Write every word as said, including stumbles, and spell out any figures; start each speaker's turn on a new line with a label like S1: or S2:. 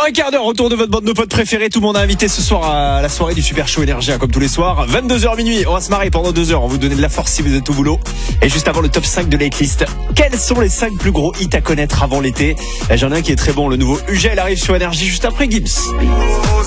S1: Dans un quart d'heure, retour de votre bande de potes préférés. Tout le monde a invité ce soir à la soirée du Super Show Énergie, comme tous les soirs. vingt-deux heures minuit, on va se marrer pendant deux heures. On va vous donner de la force si vous êtes au boulot. Et juste avant le top cinq de l'Hit-List, quels sont les cinq plus gros hits à connaître avant l'été? J'en ai un qui est très bon. Le nouveau U G L arrive sur Énergie juste après Gims.